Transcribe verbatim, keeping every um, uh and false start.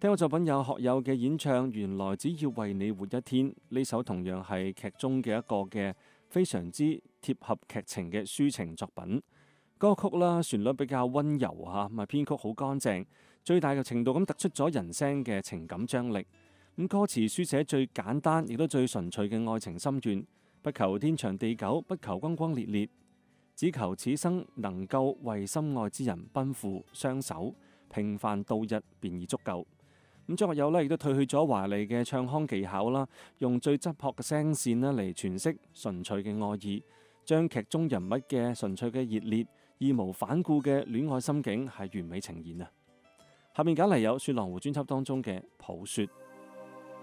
聽過作品有學友嘅演唱《原來只要為你活一天》，呢首同樣係劇中嘅一個嘅非常之貼合劇情嘅抒情作品。歌曲啦，旋律比較溫柔嚇，咪編曲好乾淨，最大嘅程度咁突出咗人聲嘅情感張力。咁歌詞書寫最簡單，亦都最純粹嘅愛情心願，不求天長地久，不求轟轟烈烈，只求此生能夠為心愛之人奔赴雙手，平凡度日便已足夠。咁張學友呢亦都褪去咗華麗嘅唱腔技巧啦，用最質樸嘅聲線呢嚟詮釋純粹嘅愛意，將劇中人物嘅純粹嘅熱烈、義無反顧嘅戀愛心境係完美呈現啊！下面揀嚟有雪狼湖專輯當中嘅《抱雪》。